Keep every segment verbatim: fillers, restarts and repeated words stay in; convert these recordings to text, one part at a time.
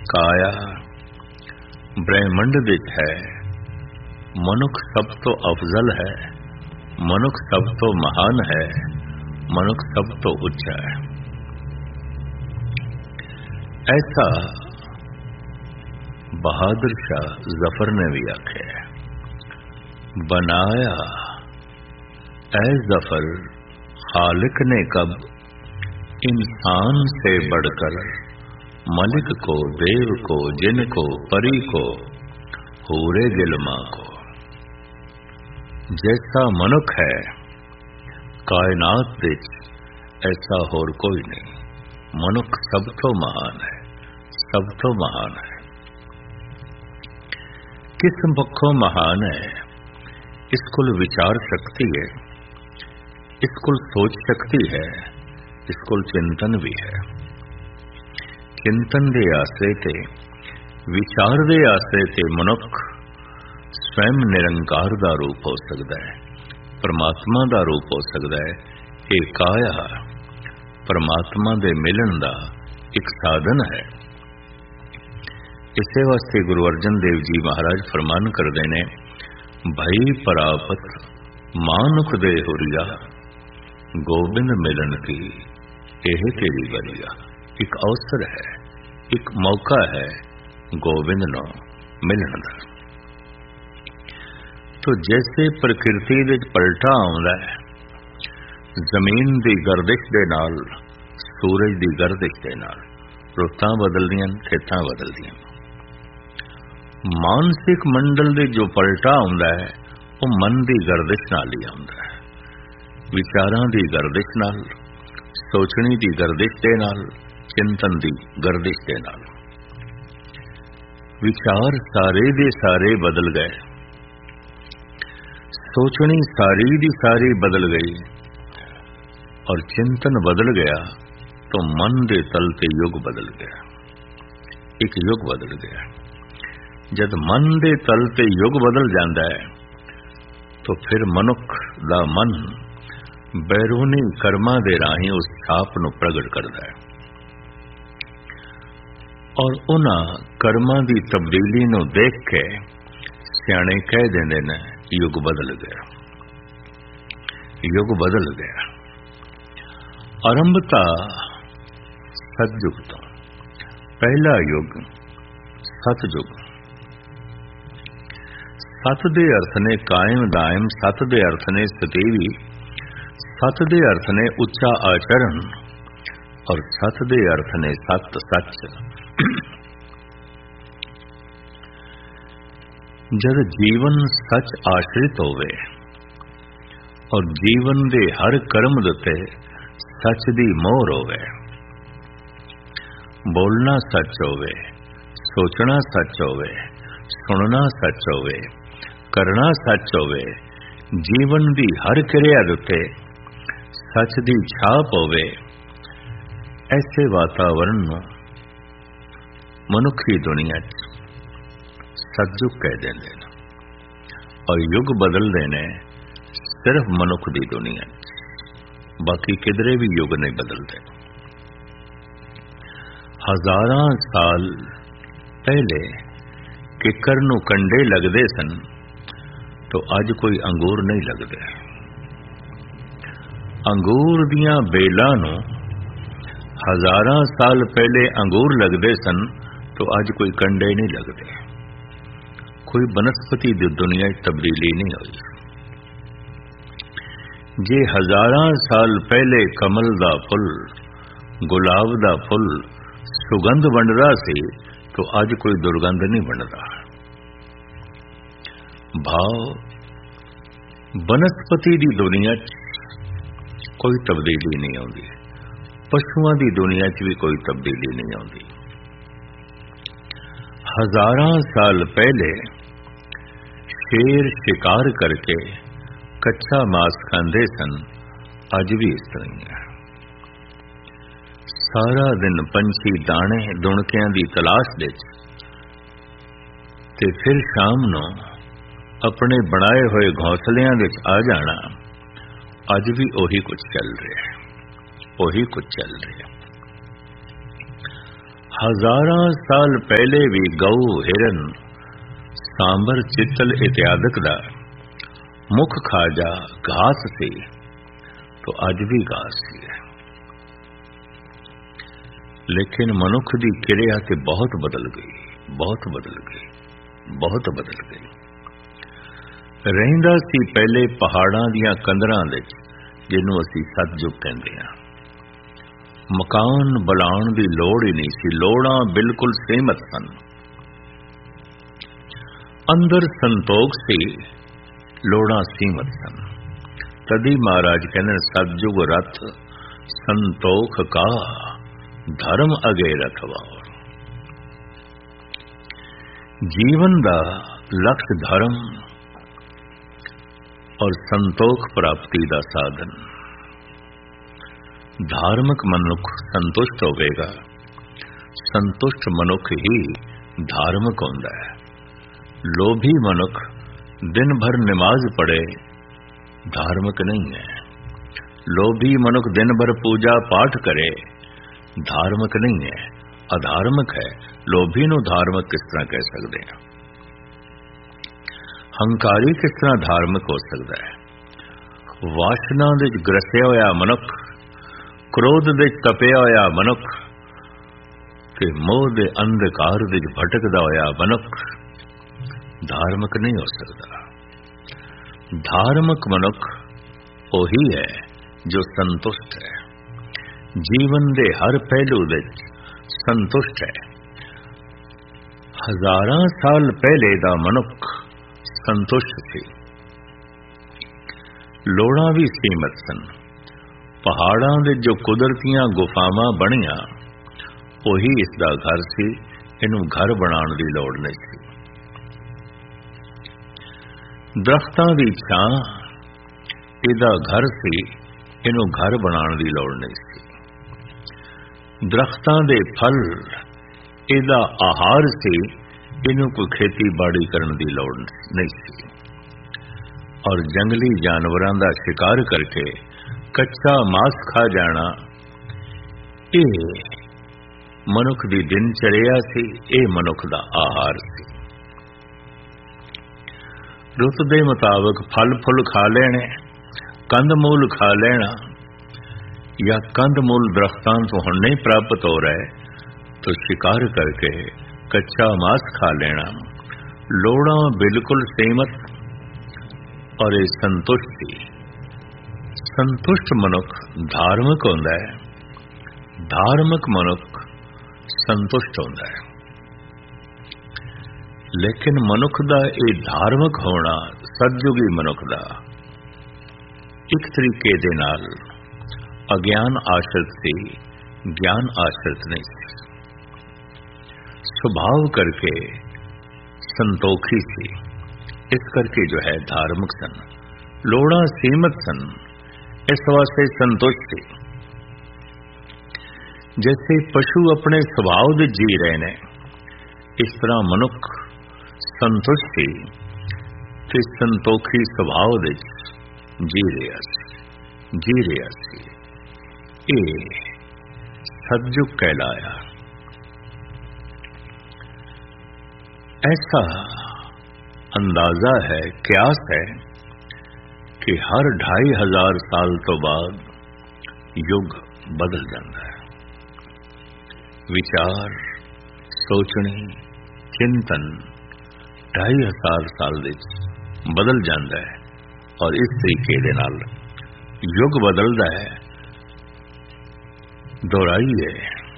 ਕਾਇਆ ਬ੍ਰਹਿਮੰਡ ਵਿੱਚ ਹੈ, ਮਨੁੱਖ ਸਭ ਤੋਂ ਅਫਜ਼ਲ ਹੈ, ਮਨੁੱਖ ਸਭ ਤੋਂ ਮਹਾਨ ਹੈ, ਮਨੁੱਖ ਸਭ ਤੋਂ ਉੱਚਾ ਹੈ। ऐसा बहादुर शाह जफर ने भी आख्या, बनाया ऐ जफर खालिक ने कब इंसान से बढ़कर मलिक को, देव को, जिन को, परी को, हूरे गिलमा को। जैसा मनुख है कायनात विच ऐसा होर कोई नहीं। मनुख सब तो महान है, सब तो महान है। किस पक्षों महान है? इस कुल विचार शक्ति है, इस कुल सोच शक्ति है, इस कुल चिंतन भी है। चिंतन दे आसरे ते, विचार दे आसरे ते मनुख स्वयं निरंकार दा रूप हो सकता है, परमात्मा दा रूप हो सकता है। ये काया परमात्मा दे मिलन दा एक साधन है। इसे वास्ते गुरु अर्जन देव जी महाराज फरमान करते ने, भई परापत मानुख दे हुरिया, गोबिंद मिलन की यह तेरी बलिया। एक अवसर है, एक मौका है गोबिंद नो मिलन दा। तो जैसे प्रकृति विच पलटा आउंदा है, जमीन की गर्दिश दे नाल, सूरज की गर्दिश दे नाल रुत्तां बदलदियां, खेतां बदलदियां। मानसिक मंडल दे जो पलटा आउंदा है वो मन की गर्दिश नाल ही आउंदा है, विचारां की गर्दिश नाल, सोचणी की गर्दिश दे नाल, चिंतन की गर्दिश दे नाल। विचार सारे दे सारे बदल गए, सोचनी सारी दी सारी बदल गई और चिंतन बदल गया तो मन दे तल ते युग बदल गया, एक युग बदल गया। जब मन दे तल ते युग बदल जाता है तो फिर मनुख दा मन बैरूनी कर्मां दे राही उस छाप नूं प्रगट करता है और उन्हां कर्मां दी तब्दीली नूं देख के सियाणे कह देंदे ने, युग बदल गया, युग बदल गया। आरंभता सतयुग तो, पहला युग सतयुग। सत दे अर्थ ने कायम दायम, सत दे अर्थ ने सतीवी, सत दे अर्थ ने उच्चा आचरण और सत दे अर्थ ने सत सच। जद जीवन सच आश्रित होवे और जीवन दे हर कर्म दते सच दी मोहर होवे, बोलना सच होवे, सोचना सच होवे, सुनना सच होवे, करना सच होवे, जीवन दी हर क्रिया दते सच दी छाप होवे, ऐसे वातावरण नूं मनुखी दुनिया सतयुग कह देंदे ने और युग बदलदे ने सिर्फ मनुख दी दुनिया, बाकी किधरे भी युग नहीं बदलते। हजारां साल पहले किकर नूं कंडे लगदे सन तो अज कोई अंगूर नहीं लगदे। अंगूर दियां बेलां नूं हजारां साल पहले अंगूर लगदे सन तो अज कोई कंडे नहीं लगदे। कोई बनस्पति दी दुनिया तब्दीली नहीं हुई। जे हजारां साल पहले कमल दा फुल, गुलाब दा फुल सुगंध वंडदा सी तो अज कोई दुर्गंध नहीं वंडदा। भाव बनस्पति दी दुनिया कोई तब्दीली नहीं आउंदी, पशुआं दी दुनिया च भी कोई तब्दीली नहीं आउंदी। हजारां साल पहले शेर शिकार करके कच्चा मांस खांदे सन, अज भी इस तरह है। सारा दिन पंछी दाने दुणकियां दी तलाश दे ते फिर शाम नूं अपने बनाए हुए घोंसलियां विच आ जाना, अज भी ओही कुछ चल रहा है, ओही कुछ चल रहा है। हजारां साल पहले भी गऊ हिरन सांबर चित्तल इत्यादक दा मुख खाजा घास से तो अज भी घास ही है। लेकिन मनुख दी किरिया ते बहुत बदल गई, बहुत बदल गई, बहुत बदल गई। रहिंदा सी पहले पहाड़ां दियां कंदरां विच जिन्हों असीं सतजुग कहंदे हां। मकान बनाउण दी लोड़ ही नहीं सी, लोड़ां बिल्कुल सीमित सन। अंदर संतोख सी, लोड़ां सीमित सन। तदी महाराज कहने सतजुग रथ संतोख का धर्म अगे रखवाओ। जीवन दा लक्ष्य धर्म और संतोख प्राप्ति दा साधन। धार्मिक मनुख संतुष्ट होवेगा, संतुष्ट मनुख ही धार्मिक होंदा है। लोभी मनुख दिन भर नमाज पढ़े धार्मिक नहीं है। लोभी मनुख दिन भर पूजा पाठ करे धार्मिक नहीं है, अधार्मिक है। लोभी नूं धार्मिक किस तरह कह सकते हैं? हंकारी किस तरह धार्मिक हो सकता है? वासना दे ग्रसिया होया मनुख, क्रोध दे तपिया होया मनुख ते मोह दे अंधकार दे भटकदा होया मनुख धार्मिक नहीं हो सकता। धार्मिक मनुख वही है जो संतुष्ट है, जीवन दे हर पहलू दे संतुष्ट है। हजारां साल पहले दा मनुख संतुष्ट सी, लोड़ां भी सीमित सन। पहाड़ां दे जो कुदरतियां गुफावां बणियां वही इसदा घर सी, इनू घर बनाउण दी लोड़ नहीं सी। दरख्तां दी छां इहदा घर सी, इनू घर बनाउण दी लोड़ नहीं सी। दरख्तां दे फल इहदा आहार सी, इनू कोई खेती बाड़ी करन दी लोड़ नहीं सी। और जंगली जानवरां दा शिकार करके कच्चा मांस खा जाना यह मनुख दी दिनचर्या सी, यह मनुख दा आहार सी। रुत दे मुताबिक फल फुल खा लेने, कंद मूल खा लेना, या कंद मूल दरख्तां तो हुण नहीं प्राप्त हो रहे तो शिकार करके कच्चा मांस खा लेना, लोड़ां बिल्कुल सीमित और ये संतुष्टि। संतुष्ट मनुख धार्मिक होंदा है, धार्मिक मनुख संतुष्ट होंदा है। लेकिन मनुख दा ये धार्मिक होना सतयुगी मनुख दा एक तरीके दे नाल अज्ञान आश्रित सी, ज्ञान आश्रित नहीं सी। स्वभाव करके संतोखी सी, इस करके जो है धार्मिक सन। लोड़ा सीमित सन, इस वास्ते संतुष्ट सी। जैसे पशु अपने स्वभाव दे जी रहे ने, इस तरह मनुख संतुष्ट सी ते संतोखी स्वभाव दे जी रहा सी जी रहा सी ये सतयुग कहलाया। ऐसा अंदाजा है, क्यास है कि हर ढाई हजार साल तो बाद युग बदल जाता है। विचार, सोचने, चिंतन ढाई हजार साल दे बदल जाता है और इस तरीके दे नाल युग बदलता है। दोहराई है,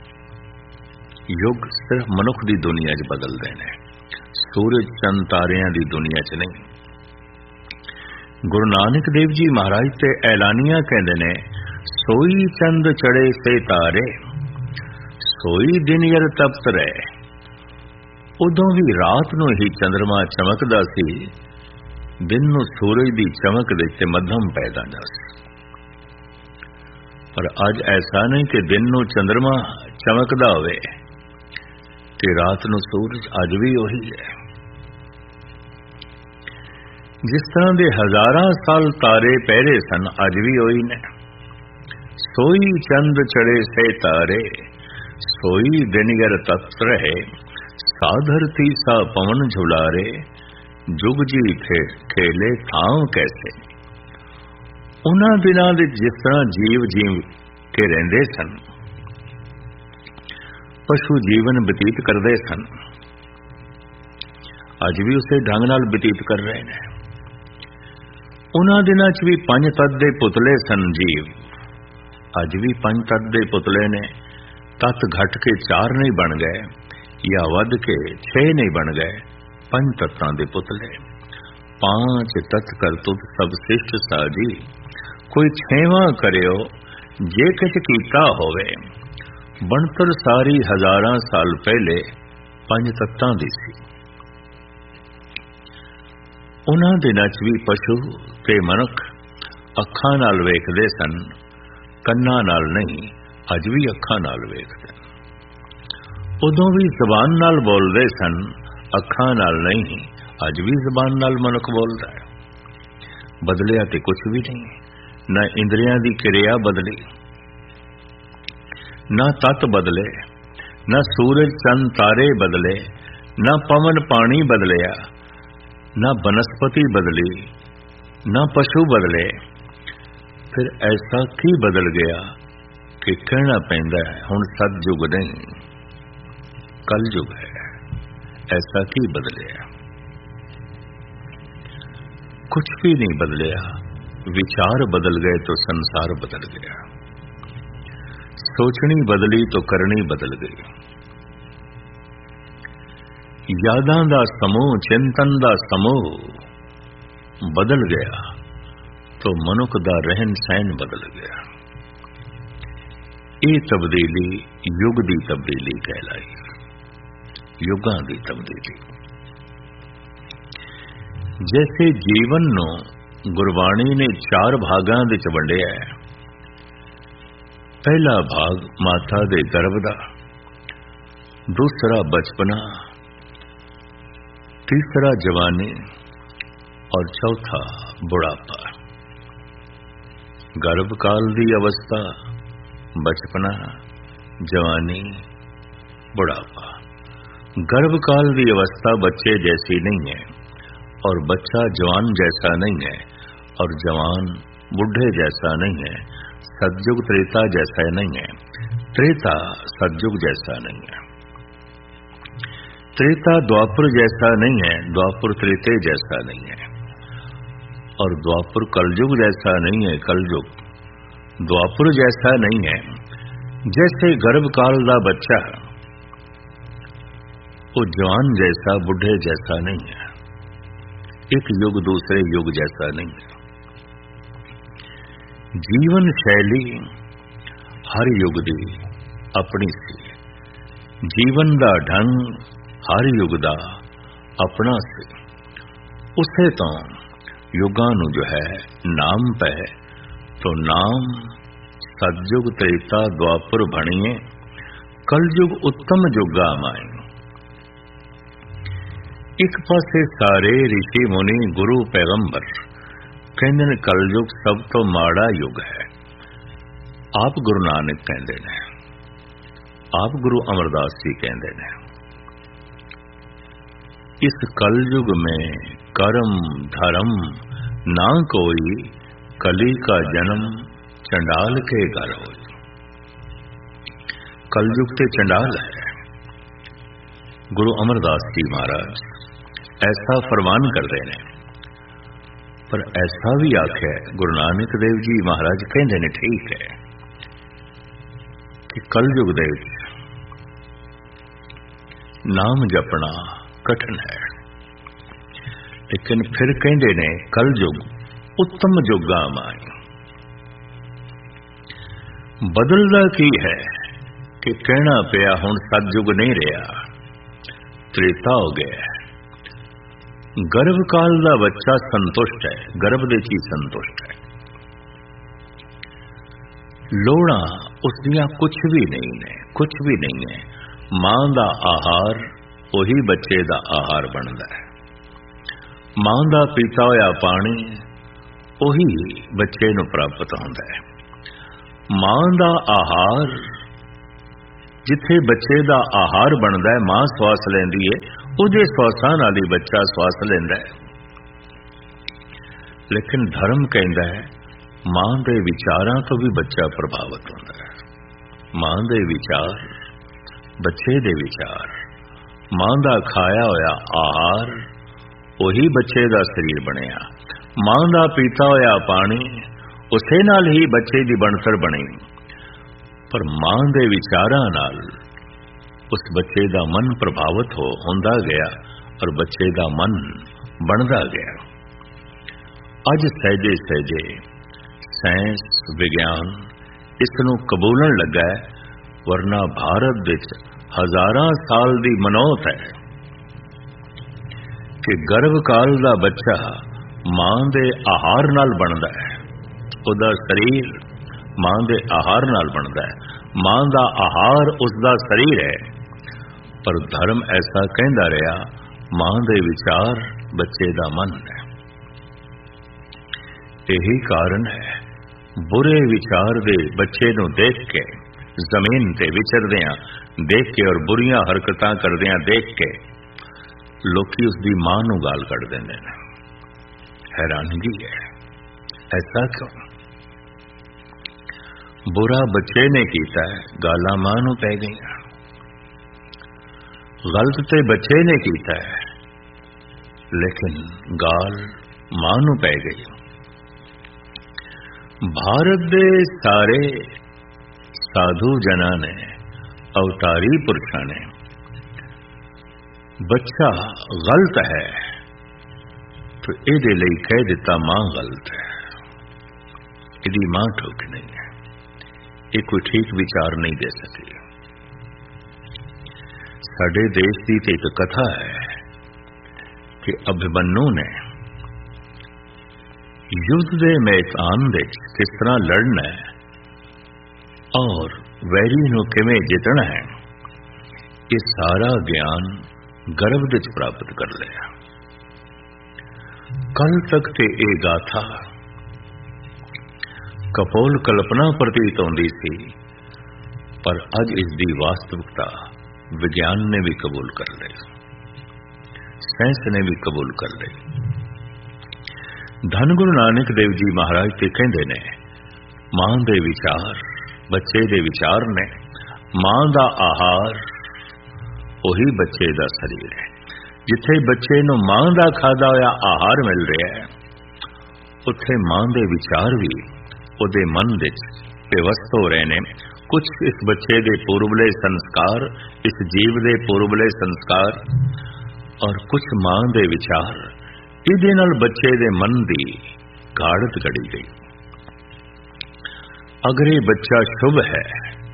युग सिर्फ मनुख दी दुनिया च बदलते हैं, सूरज चंद तारियां दी दुनिया च नहीं। गुरु नानक देव जी महाराज ते ऐलानिया कहते ने, सोई चंद चढ़े से तारे, सोई दिन यर तपत रहे। उदों भी रात नूं ही चंद्रमा चमकदा सी, दिन नूं सूरज दी चमक दे ते मध्यम पै जांदा सी। पर अज ऐसा नहीं कि दिन नूं चंद्रमा चमकदा होवे ते रात नूं सूरज, अज भी वही है। जिस तरह दे हजारां साल तारे पहरे सन, अज भी वही ने। सोई चंद चढ़े से तारे, सोई दिनगर तत् रहे, साधरती सा पवन झुलारे, जुग जी थे खेले थाव कैसे। उन्हां दिनां दे जिस तरह जीव जीव के रहिंदे सन, पशु जीवन बतीत करते सन, अज भी उसे ढंग नाल बतीत कर रहे हैं। उन्हां दिनां च भी पंज तत्त दे पुतले सन जीव, अज भी पंज तत्त दे पुतले ने। तत्त घट के चार नहीं बन गए या वध के छे नहीं बन गए, पंज तत्तां दे पुतले। पांच तत्त करतुत सब श्रेष्ठ साजी, कोई छेवां करियो जे किछ कीता होवे। बनतर सारी हजारां साल पहले पंज तत्तां दी सी। उन्हां दिनां च भी पशु ते मनुख अखां नाल वेखदे सन, कंनां नाल नहीं, अज भी अखां नाल वेखदे। उदों भी जबान नाल बोलदे सन, अखां नाल नहीं, अज भी जबान नाल मनुख बोलदा है। बदलिया ते कुछ भी नहीं, ना इंद्रियां दी क्रिया बदली, ना तत्त बदले, ना सूरज चंद तारे बदले, ना पवन पानी बदलिया, ना बनस्पति बदली, ना पशु बदले। फिर ऐसा की बदल गया कि कहना पैंदा है हुण सतयुग नहीं कल युग है। ऐसा की बदलिया? कुछ भी नहीं बदलिया। विचार बदल गए तो संसार बदल गया, सोचनी बदली तो करनी बदल गई। यादां दा समूह, चिंतन दा समूह बदल गया तो मनुख दा रहन सहन बदल गया। ये तब्दीली युग दी तब्दीली कहलाई, युगां दी तब्दीली। जैसे जीवन नूं गुरबाणी ने चार भागां विच वंडिया है। पहला भाग माता दे गर्भ दा, दूसरा बचपना, तीसरा जवानी और चौथा बुढ़ापा। गर्भकाल दी अवस्था, बचपना, जवानी, बुढ़ापा। गर्भकाल दी अवस्था बच्चे जैसी नहीं है और बच्चा जवान जैसा नहीं है और जवान बुढ़े जैसा नहीं है। सतयुग त्रेता जैसा नहीं है, त्रेता सतयुग जैसा नहीं है। त्रेता द्वापर जैसा नहीं है, द्वापर त्रेते जैसा नहीं है। और द्वापर कलयुग जैसा नहीं है, कलयुग द्वापर जैसा नहीं है। जैसे गर्भकाल का बच्चा वो जवान जैसा, बुढ़े जैसा नहीं है। एक युग दूसरे युग जैसा नहीं है। जीवन शैली हर युग दी अपनी सी, जीवन दा ढंग हर युग दा अपना सी। उसे तो युगां नूं जो है नाम पै, तो नाम सतयुग त्रेता द्वापर बणीए, कलयुग उत्तम युगा माए। एक पासे सारे ऋषि मुनि गुरु पैगंबर कहते हैं कलयुग सब तो माड़ा युग है। आप गुरु नानक कहते हैं, आप गुरु अमरदास जी कहते हैं, इस कलयुग में कर्म धर्म ना कोई, कली का जन्म चंडाल के घर हो। कलयुग ते चंडाल है। गुरु अमरदास जी महाराज ऐसा फरमान कर रहे हैं, पर ऐसा भी आख्या गुरु नानक देव जी महाराज कहते ने, ठीक है कि कलयुग दे नाम जपना कठिन है, लेकिन फिर कहते ने कलयुग उत्तम युगा माए। बदलदा की है कि कहना पिया हुण सतयुग नहीं रहा, त्रेता हो गया। गर्भकाल का बच्चा संतुष्ट है, गर्भ दे ही संतुष्ट है। लोड़ा उसदियां कुछ भी नहीं ने, कुछ भी नहीं है। मां का आहार वही बच्चे का आहार बनता है, मां का पीता होया पानी वही बच्चे नूं प्राप्त होता है। मां का आहार जिथे बच्चे दा आहार बनदा है, मां श्वास लैंदी है, ਉਹਦੇ ਸਵਾਸਾਂ ਨਾਲ ਹੀ ਬੱਚਾ ਸਵਾਸ ਲੈਂਦਾ ਹੈ। ਲੇਕਿਨ ਧਰਮ ਕਹਿੰਦਾ ਹੈ ਮਾਂ ਦੇ ਵਿਚਾਰਾਂ ਤੋਂ ਵੀ ਬੱਚਾ ਪ੍ਰਭਾਵਿਤ ਹੁੰਦਾ ਹੈ। ਮਾਂ ਦੇ ਵਿਚਾਰ, ਬੱਚੇ ਦੇ ਵਿਚਾਰ, ਮਾਂ ਦਾ ਖਾਇਆ ਹੋਇਆ ਆਹਾਰ ਉਹੀ ਬੱਚੇ ਦਾ ਸਰੀਰ ਬਣਿਆ। ਮਾਂ ਦਾ ਪੀਤਾ ਹੋਇਆ ਪਾਣੀ ਉਸੇ ਨਾਲ ਹੀ ਬੱਚੇ ਦੀ ਬਣਤਰ ਬਣੀ। ਪਰ ਮਾਂ ਦੇ ਵਿਚਾਰਾਂ ਨਾਲ उस बच्चे का मन प्रभावित हो होंदा गया और बच्चे का मन बनता गया। अज सहजे सहजे साइंस विज्ञान इसनूं कबूलन लगा है, वरना भारत विच हजारां साल की मनौत है कि गर्भकाल का बच्चा मां दे आहार नाल बनता है। उसका शरीर मां दे आहार नाल बनता है, मां का आहार उसका शरीर है। पर धर्म ऐसा कहता रहा मां दे विचार बच्चे का मन है। यही कारण है बुरे विचार दे बच्चे नूं देख के जमीन ते विचरदियां देख के और बुरियां हरकतां करदियां देख के लोकी उसकी मां नूं गाल कढ़ देंदे ने। हैरानगी है, ऐसा क्यों? बुरा बच्चे ने कीता है, गालां मां नूं पै गईयां। गलत ते बच्चे ने कीता है, लेकिन गाल मां नूं पै गई। भारत दे सारे साधु जना ने, अवतारी पुरुषां ने बच्चा गलत है तो इहदे लई कह दिता मां गलत है, इहदी मां ठीक नहीं है, ये कोई ठीक विचार नहीं दे सकी। साडे देश की तो एक कथा है कि अभिमन्यु ने युद्ध के मैदान में किस तरह लड़ना है और वैरी नूं किवें जितना है, ये सारा ज्ञान गर्भ विच प्राप्त कर लिया। कल तक ते ये गाथा कपोल कल्पना प्रतीत होंदी सी, पर अज इसकी वास्तविकता विज्ञान ने भी कबूल कर ली, साइंस ने भी कबूल कर ली। धन गुरु नानक देव जी महाराज ते कहंदे ने मां दे विचार बच्चे दे विचार ने, मां दा आहार वही बच्चे दा शरीर है। जिथे बच्चे नूं मां दा खादा होया आहार मिल रहा है, उत्थे मां दे विचार भी उहदे मन विच व्यवस्थ हो रहे ने। कुछ इस बच्चे दे पूर्वले संस्कार, इस जीव दे पूर्वले संस्कार, और कुछ मां दे विचार, इहदे नाल बच्चे दे मन दी गाढ़त गढ़ी गई। अगर ये बच्चा शुभ है,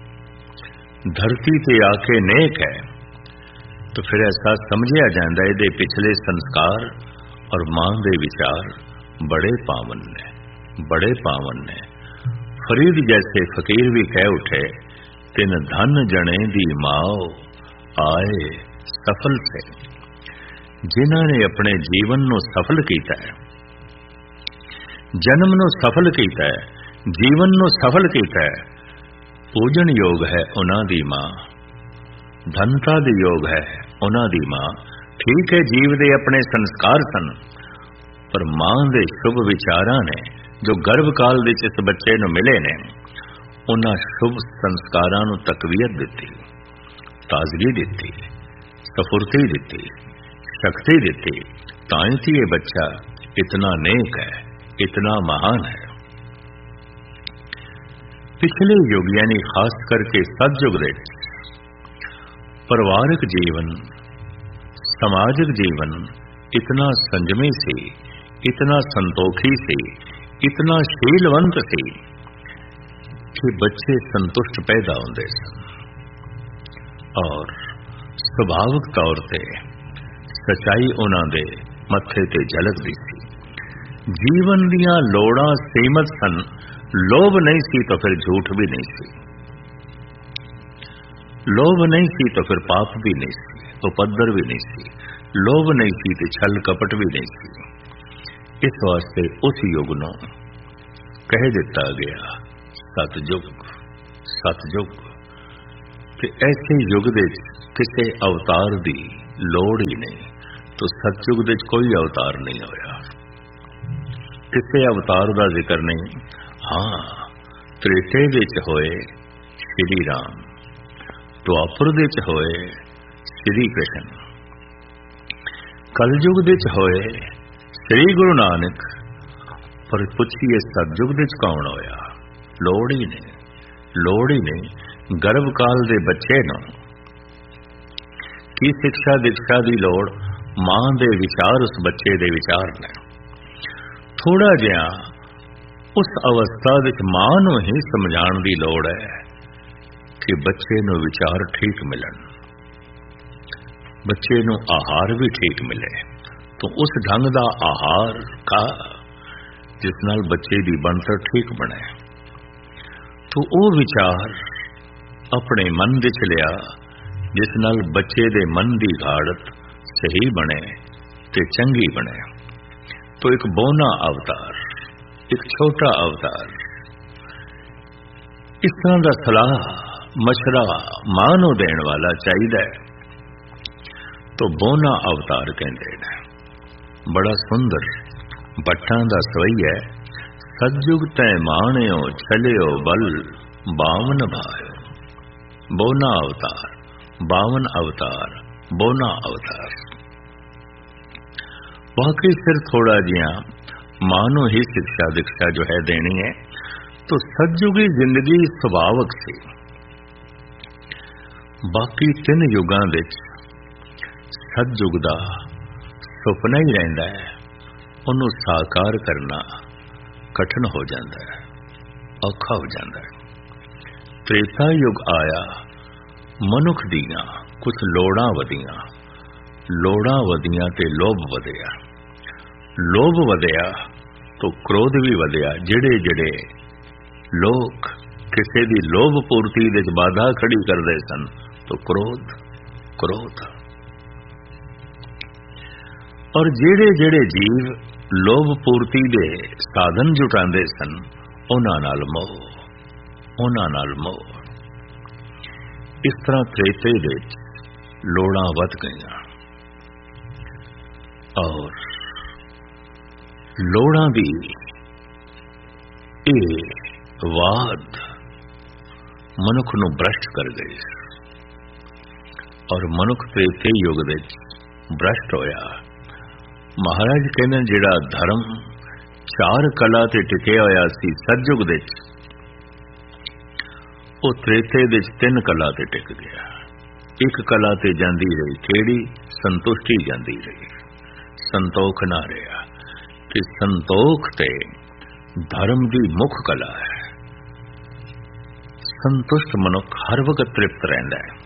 धरती ते आके नेक है, तो फिर ऐसा समझिया जाता है इहदे पिछले संस्कार और मां दे विचार बड़े पावन ने, बड़े पावन ने। फरीद जैसे फकीर भी कह उठे, तिन धन जने दी माओ आए सफल से। जिन्होंने अपने जीवन नूं सफल कीता है, जन्म नूं सफल कीता है, जीवन नूं सफल कीता है, पूजन योग है उन्हां दी मां, धनता दी योग है उन्हां दी मां। ठीक है जीव दे अपने संस्कार सन, पर मां दे शुभ विचारां ने जो गर्भकाल विच इस बच्चे नूं मिले ने, उन्हां शुभ संस्कारां नूं तकवीयत दित्ती, ताजगी दित्ती, सफुर्ती दित्ती, शक्ति दित्ती। तां ही ये बच्चा इतना नेक है, इतना महान है। पिछले युग यानी खास करके सतयुग दे परिवारक जीवन, समाजिक जीवन इतना संजमी सी, इतना संतोखी सी, इतना शीलवंत सी कि बच्चे संतुष्ट पैदा होंदे सन और सुभाविक तौर ते सच्चाई उन्हां दे मत्थे ते झलकदी सी। जीवन दियां लोड़ां सीमित सन, लोभ नहीं सी तो फिर झूठ भी नहीं सी, लोभ नहीं सी तो फिर पाप भी नहीं सी, उपद्रव भी नहीं सी, लोभ नहीं सी तो छल कपट भी नहीं सी। इस वास्ते उस युग नूं कह दिता गया सतयुग। सतयुग ਤੇ ਐਸੇ ਯੁੱਗ ਦੇ ਕਿਸੇ ਅਵਤਾਰ ਦੀ ਲੋੜ ਹੀ ਨਹੀਂ। ਤੋ ਸਤਯੁਗ ਦੇ ਕੋਈ ਅਵਤਾਰ ਨਹੀਂ ਹੋਇਆ, ਕਿਸੇ ਅਵਤਾਰ ਦਾ ਜ਼ਿਕਰ ਨਹੀਂ। ਹਾਂ, ਤ੍ਰੇਤੇ ਦੇ ਚ ਹੋਏ ਸ਼੍ਰੀ ਰਾਮ, ਦੁਆਪਰ ਦੇ ਚ ਹੋਏ ਸ਼੍ਰੀ ਕ੍ਰਿਸ਼ਨ, ਕਲਯੁਗ ਦੇ ਚ ਹੋਏ ਸ੍ਰੀ ਗੁਰੂ ਨਾਨਕ। ਪਰ ਪੁੱਛੀਏ ਸਤਯੁਗ ਦੇ ਚ ਕੌਣ ਹੋਇਆ? ਲੋੜ ਹੀ ਨਹੀਂ, ਲੋੜ ਹੀ ਨਹੀਂ। ਗਰਭ ਕਾਲ ਦੇ ਬੱਚੇ ਨੂੰ ਕੀ ਸਿੱਖਿਆ ਦੀਕਸ਼ਾ ਦੀ ਲੋੜ? ਮਾਂ ਦੇ ਵਿਚਾਰ ਉਸ ਬੱਚੇ ਦੇ ਵਿਚਾਰ ਨੇ। ਥੋੜਾ ਜਿਹਾ ਉਸ ਅਵਸਥਾ ਵਿੱਚ ਮਾਂ ਨੂੰ ਹੀ ਸਮਝਾਉਣ ਦੀ ਲੋੜ ਹੈ ਕਿ ਬੱਚੇ ਨੂੰ ਵਿਚਾਰ ਠੀਕ ਮਿਲਣ, ਬੱਚੇ ਨੂੰ ਆਹਾਰ ਵੀ ਠੀਕ ਮਿਲੇ। ਤਾਂ ਉਸ ਢੰਗ ਦਾ ਆਹਾਰ ਖਾ ਜਿਸ ਨਾਲ ਬੱਚੇ ਦੀ ਬਣਤਰ ਠੀਕ ਬਣੇ। ਤਾਂ ਉਹ ਵਿਚਾਰ ਆਪਣੇ ਮਨ ਵਿੱਚ ਲਿਆ ਜਿਸ ਨਾਲ ਬੱਚੇ ਦੇ ਮਨ ਦੀ ਹਾਲਤ ਸਹੀ ਬਣੇ ਤੇ ਚੰਗੀ ਬਣੇ। ਤਾਂ ਇੱਕ ਬੋਨਾ ਅਵਤਾਰ, ਇੱਕ ਛੋਟਾ ਅਵਤਾਰ, ਇਸ ਤਰ੍ਹਾਂ ਦਾ ਸਲਾਹ ਮਸ਼ਵਰਾ ਮਾਂ ਨੂੰ ਦੇਣ ਵਾਲਾ ਚਾਹੀਦਾ ਹੈ। ਤਾਂ ਬੋਨਾ ਅਵਤਾਰ ਕਹਿੰਦੇ ਨੇ। ਬੜਾ ਸੁੰਦਰ ਬੱਟਾਂ ਦਾ ਸਵਈ ਹੈ। ਸਤਜੁਗ ਤੈ ਮਾਣਿਓ ਛਲਿਓ ਬਲ ਬਾਵਨ ਭਾਇਓ। ਬੋਨਾ ਅਵਤਾਰ, ਬਾਵਨ ਅਵਤਾਰ, ਬੋਨਾ ਅਵਤਾਰ। ਵਾਕਈ ਸਿਰ ਥੋੜਾ ਜਿਹਾ ਮਾਂ ਨੂੰ ਹੀ ਸਿੱਖਿਆ ਦੀਕਸ਼ਾ ਜੋ ਹੈ ਦੇਣੀ ਹੈ। ਤਾਂ ਸਤਜੁਗੀ ਜ਼ਿੰਦਗੀ ਸੁਭਾਵਕ ਸੀ। ਬਾਕੀ ਤਿੰਨ ਯੁੱਗਾਂ ਵਿੱਚ ਸਤਜੁਗ ਦਾ ਸੁਪਨਾ ਹੀ ਰਹਿੰਦਾ ਹੈ, ਉਹਨੂੰ ਸਾਕਾਰ ਕਰਨਾ ਕਠਿਨ ਹੋ ਜਾਂਦਾ ਹੈ, ਔਖਾ ਹੋ ਜਾਂਦਾ ਹੈ। ਤ੍ਰੇਤਾ ਯੁੱਗ ਆਇਆ, ਮਨੁੱਖ ਦੀਆਂ ਕੁਝ ਲੋੜਾਂ ਵਧੀਆਂ, ਲੋੜਾਂ ਵਧੀਆਂ ਤੇ ਲੋਭ ਵਧਿਆ। ਲੋਭ ਵਧਿਆ ਤਾਂ ਕ੍ਰੋਧ ਵੀ ਵਧਿਆ। ਜਿਹੜੇ ਜਿਹੜੇ ਲੋਕ ਕਿਸੇ ਦੀ ਲੋਭ ਪੂਰਤੀ ਦੇ ਬਾਧਾ ਖੜੀ ਕਰਦੇ ਸਨ ਤਾਂ ਕ੍ਰੋਧ ਕ੍ਰੋਧ ਔਰ ਜਿਹੜੇ ਜਿਹੜੇ ਜੀਵ ਲੋਭ ਪੂਰਤੀ ਦੇ ਸਾਧਨ ਜੁਟਾਉਂਦੇ ਸਨ ਉਹਨਾਂ ਨਾਲ ਮੋਹ, ਉਹਨਾਂ ਨਾਲ ਮੋਹ। ਇਸ ਤਰ੍ਹਾਂ ਤ੍ਰੇਤੇ ਵਿੱਚ ਲੋੜਾਂ ਵੱਧ ਗਈਆਂ ਔਰ ਲੋੜਾਂ ਦੀ ਇਹ ਵਾਦ ਮਨੁੱਖ ਨੂੰ ਭ੍ਰਸ਼ਟ ਕਰ ਗਈ ਔਰ ਮਨੁੱਖ ਤ੍ਰੇਤੇ ਯੁੱਗ ਵਿੱਚ ਭ੍ਰਸ਼ਟ ਹੋਇਆ। ਮਹਾਰਾਜ ਕਹਿੰਦੇ ਜਿਹੜਾ ਧਰਮ ਚਾਰ ਕਲਾ ਤੇ ਟਿਕਿਆ ਹੋਇਆ ਸੀ ਸਤਜੁਗ ਵਿੱਚ, ਉਹ ਤ੍ਰੇਤੇ ਵਿੱਚ ਤਿੰਨ ਕਲਾ ਤੇ ਟਿਕ ਗਿਆ। ਇੱਕ ਕਲਾ ਤੇ ਜਾਂਦੀ ਰਹੀ, ਕਿਹੜੀ? ਸੰਤੁਸ਼ਟੀ ਜਾਂਦੀ ਰਹੀ, ਸੰਤੋਖ ਨਾ ਰਿਹਾ। ਕਿ ਸੰਤੋਖ ਤੇ ਧਰਮ ਦੀ ਮੁੱਖ ਕਲਾ ਹੈ। ਸੰਤੁਸ਼ਟ ਮਨੁੱਖ ਹਰ ਵਕਤ ਤ੍ਰਿਪਤ ਰਹਿੰਦਾ ਹੈ।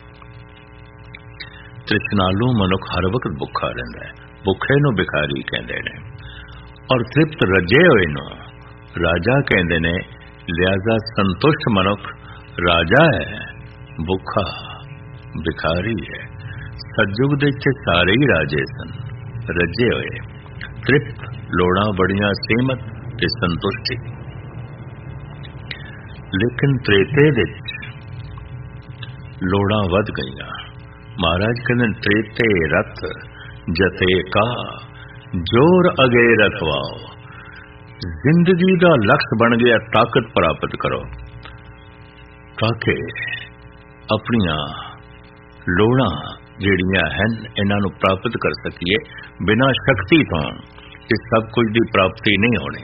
ਤ੍ਰਿਸ਼ਨਾਲੂ ਮਨੁੱਖ ਹਰ ਵਕਤ ਭੁੱਖਾ ਰਹਿੰਦਾ ਹੈ। ਭੁੱਖੇ ਨੂੰ ਭਿਖਾਰੀ ਕਹਿੰਦੇ ਨੇ ਔਰ ਤ੍ਰਿਪਤ ਰੱਜੇ ਹੋਏ ਨੂੰ ਰਾਜਾ ਕਹਿੰਦੇ ਨੇ। ਲਿਹਾਜ਼ਾ ਸੰਤੁਸ਼ਟ ਮਨੁੱਖ ਰਾਜਾ ਹੈ, ਭੁੱਖਾ ਭਿਖਾਰੀ ਹੈ। ਸਤਜੁਗ ਦੇ ਵਿੱਚ ਸਾਰੇ ਹੀ ਰਾਜੇ ਸਨ, ਰੱਜੇ ਹੋਏ, ਤ੍ਰਿਪਤ, ਲੋੜਾਂ ਬੜੀਆਂ ਸੀਮਤ ਤੇ ਸੰਤੁਸ਼ਟੀ। ਲੇਕਿਨ ਤ੍ਰੇਤੇ ਵਿੱਚ ਲੋੜਾਂ ਵੱਧ ਗਈਆਂ। ਮਹਾਰਾਜ ਕਹਿੰਦੇ ਤ੍ਰੇਤੇ ਰਥ ਜਥੇ ਕਾ ਜੋਰ ਅਗੇ ਰਖਵਾਓ। ਜ਼ਿੰਦਗੀ ਦਾ ਲਕਸ਼ ਬਣ ਗਿਆ ਤਾਕਤ ਪ੍ਰਾਪਤ ਕਰੋ ਤਾਂ ਕਿ ਆਪਣੀਆਂ ਲੋੜਾਂ ਜਿਹੜੀਆਂ ਹਨ ਇਹਨਾਂ ਨੂੰ ਪ੍ਰਾਪਤ ਕਰ ਸਕੀਏ। ਬਿਨਾਂ ਸ਼ਕਤੀ ਤੋਂ ਇਹ ਸਭ ਕੁਝ ਦੀ ਪ੍ਰਾਪਤੀ ਨਹੀਂ ਹੋਣੀ।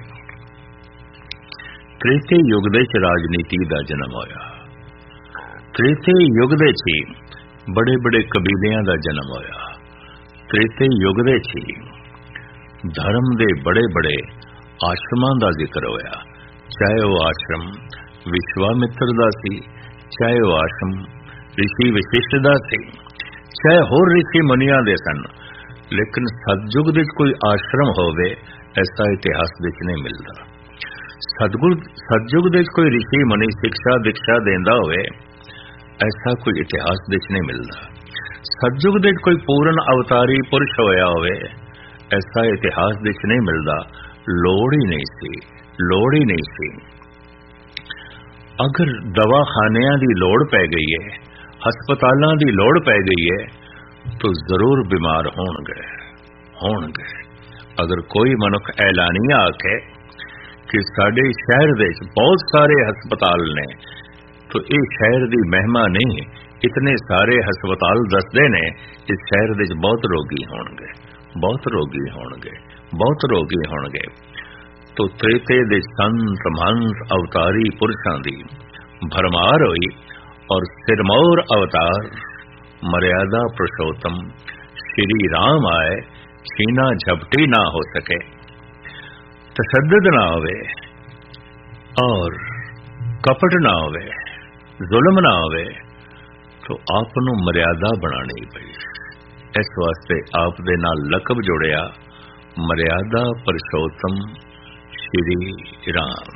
ਤ੍ਰੇਤੇ ਯੁੱਗ ਦੇ ਵਿੱਚ ਰਾਜਨੀਤੀ ਦਾ ਜਨਮ ਹੋਇਆ। ਤ੍ਰੇਤੇ ਯੁੱਗ ਦੇ ਵਿੱਚ ਹੀ ਬੜੇ ਬੜੇ ਕਬੀਲਿਆਂ ਦਾ ਜਨਮ ਹੋਇਆ। ਤ੍ਰੇਤੇ ਯੁੱਗ ਦੇ ਵਿੱਚ ਹੀ ਧਰਮ ਦੇ ਬੜੇ ਬੜੇ ਆਸ਼ਰਮਾਂ ਦਾ ਜ਼ਿਕਰ ਹੋਇਆ। ਚਾਹੇ ਉਹ ਆਸ਼ਰਮ ਵਿਸ਼ਵਾਮਿੱਤਰ ਦਾ ਸੀ, ਚਾਹੇ ਉਹ ਆਸ਼ਰਮ ਰਿਸ਼ੀ ਵਸ਼ਿਸ਼ਟ ਦਾ ਸੀ, ਚਾਹੇ ਹੋਰ ਰਿਸ਼ੀ ਮੁਨੀਆਂ ਦੇ ਸਨ। ਲੇਕਿਨ ਸਤਜੁਗ ਦੇ ਕੋਈ ਆਸ਼ਰਮ ਹੋਵੇ ਐਸਾ ਇਤਿਹਾਸ ਵਿੱਚ ਨਹੀਂ ਮਿਲਦਾ। ਸਤਗੁਰ ਸਤਜੁਗ ਦੇ ਕੋਈ ਰਿਸ਼ੀ ਮੁਨੀ ਸਿੱਖਿਆ ਦੀਕਸ਼ਾ ਦਿੰਦਾ ਹੋਵੇ ਐਸਾ ਕੋਈ ਇਤਿਹਾਸ ਵਿੱਚ ਨਹੀਂ ਮਿਲਦਾ। ਸਤਜੁਗ ਦੇ ਕੋਈ ਪੂਰਨ ਅਵਤਾਰੀ ਪੁਰਸ਼ ਹੋਇਆ ਹੋਵੇ ਐਸਾ ਇਤਿਹਾਸ ਵਿੱਚ ਨਹੀਂ ਮਿਲਦਾ। ਲੋੜ ਹੀ ਨਹੀਂ ਸੀ, ਲੋੜ ਹੀ ਨਹੀਂ ਸੀ। ਅਗਰ ਦਵਾਖਾਨਿਆਂ ਦੀ ਲੋੜ ਪੈ ਗਈ ਹੈ ਹਸਪਤਾਲਾਂ ਦੀ ਲੋੜ ਪੈ ਗਈ ਹੈ ਤਾਂ ਜ਼ਰੂਰ ਬਿਮਾਰ ਹੋਣਗੇ ਹੋਣਗੇ ਅਗਰ ਕੋਈ ਮਨੁੱਖ ਐਲਾਨੀਆ ਆਖੇ ਕਿ ਸਾਡੇ ਸ਼ਹਿਰ ਦੇ ਵਿੱਚ ਬਹੁਤ ਸਾਰੇ ਹਸਪਤਾਲ ਨੇ ਤਾਂ ਇਹ ਸ਼ਹਿਰ ਦੀ ਮਹਿਮਾ ਨਹੀਂ, ਇਤਨੇ ਸਾਰੇ ਹਸਪਤਾਲ ਦੱਸਦੇ ਨੇ ਇਸ ਸ਼ਹਿਰ ਦੇ ਵਿੱਚ ਬਹੁਤ ਰੋਗੀ ਹੋਣਗੇ ਬਹੁਤ ਰੋਗੀ ਹੋਣਗੇ ਬਹੁਤ ਰੋਗੀ ਹੋਣਗੇ ਤੋ ਤ੍ਰੇਤੇ ਦੇ ਸੰਤ ਮਹੰਤ ਅਵਤਾਰੀ ਪੁਰਸ਼ਾਂ ਦੀ ਭਰਮਾਰ ਹੋਈ ਔਰ ਸਿਰਮੌਰ ਅਵਤਾਰ ਮਰਿਆਦਾ ਪੁਰਸ਼ੋਤਮ ਸ਼੍ਰੀ ਰਾਮ ਆਏ, ਛੀਨਾ ਝਪਟੀ ਨਾ ਹੋ ਸਕੇ, ਤਸ਼ੱਦਦ ਨਾ ਹੋਵੇ ਔਰ ਕਪਟ ਨਾ ਹੋਵੇ, ਜ਼ੁਲਮ ਨਾ ਹੋਵੇ ਤੋ ਆਪ ਨੂੰ ਮਰਿਆਦਾ ਬਣਾਣੀ ਪਈ। ਇਸ ਵਾਸਤੇ ਆਪ ਦੇ ਨਾਲ ਲਕਬ ਜੋੜਿਆ ਮਰਿਆਦਾ ਪੁਰਸ਼ੋਤਮ ਸ਼੍ਰੀ ਰਾਮ।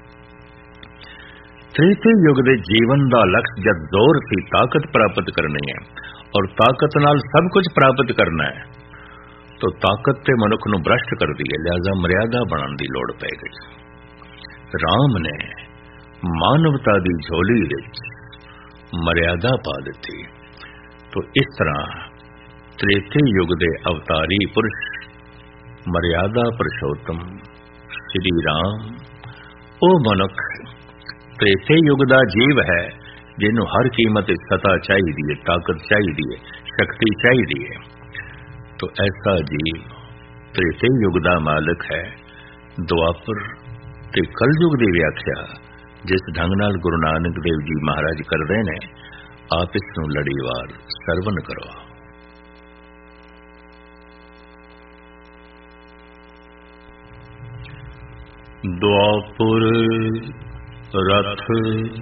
ਤ੍ਰੇਤੇ ਯੁੱਗ ਦੇ ਜੀਵਨ ਦਾ ਲਕਸ਼ ਜਦ ਜ਼ੋਰ ਸੀ ਤਾਕਤ ਪ੍ਰਾਪਤ ਕਰਨੀ ਹੈ ਔਰ ਤਾਕਤ ਨਾਲ ਸਭ ਕੁਝ ਪ੍ਰਾਪਤ ਕਰਨਾ ਹੈ ਤਾਂ ਤਾਕਤ ਤੇ ਮਨੁੱਖ ਨੂੰ ਭ੍ਰਸ਼ਟ ਕਰਦੀ ਹੈ, ਲਿਹਾਜ਼ਾ ਮਰਿਆਦਾ ਬਣਾਉਣ ਦੀ ਲੋੜ ਪੈ ਗਈ। ਰਾਮ ਨੇ ਮਾਨਵਤਾ ਦੀ ਝੋਲੀ ਵਿੱਚ ਮਰਿਆਦਾ ਪਾ ਦਿੱਤੀ। ਤਾਂ ਇਸ ਤਰ੍ਹਾਂ ਤ੍ਰੇਤੇ ਯੁੱਗ ਦੇ ਅਵਤਾਰੀ ਪੁਰਸ਼ ਮਰਿਆਦਾ ਪੁਰਸ਼ੋਤਮ ਸ਼੍ਰੀ ਰਾਮ ਉਹ ਮਨੁੱਖ ਤ੍ਰੇਤੇ ਯੁੱਗ ਦਾ ਜੀਵ ਹੈ ਜਿਹਨੂੰ ਹਰ ਕੀਮਤ ਸਤਾ ਚਾਹੀਦੀ ਹੈ, ਤਾਕਤ ਚਾਹੀਦੀ ਹੈ, ਸ਼ਕਤੀ ਚਾਹੀਦੀ ਹੈ। तो ऐसा जीव त्रेते युग दा मालिक है। दुआपर ते कलयुग दी व्याख्या जिस ढंग नाल गुरु नानक देव जी महाराज करदे ने, आप इस नूं लड़ीवार सरवण करो। दुआपुर रथ